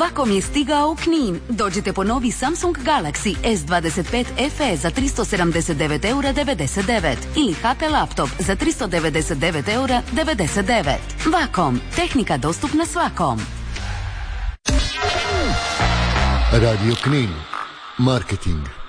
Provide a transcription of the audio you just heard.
Vakom je stigao u Knin. Dođite po novi Samsung Galaxy S25 FE za 379 eura 99 ili HP laptop za 399 eura 99. Vakom, tehnika dostupna svakom. Radio Knin, marketing.